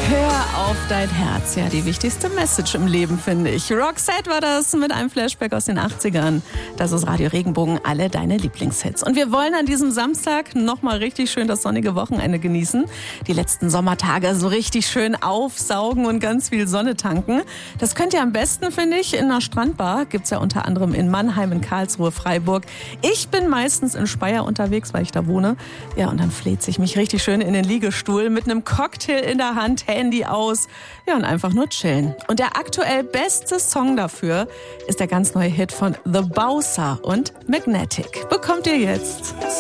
Hör auf dein Herz. Ja, die wichtigste Message im Leben, finde ich. Roxette war das mit einem Flashback aus den 80ern. Das ist Radio Regenbogen, alle deine Lieblingshits. Und wir wollen an diesem Samstag nochmal richtig schön das sonnige Wochenende genießen. Die letzten Sommertage so richtig schön aufsaugen und ganz viel Sonne tanken. Das könnt ihr am besten, finde ich, in einer Strandbar. Gibt's ja unter anderem in Mannheim, in Karlsruhe, Freiburg. Ich bin meistens in Speyer unterwegs, weil ich da wohne. Ja, und dann fläze ich mich richtig schön in den Liegestuhl mit einem Cocktail in der Hand, Handy aus, ja, und einfach nur chillen. Und der aktuell beste Song dafür ist der ganz neue Hit von The Bowser und Magnetic. Bekommt ihr jetzt.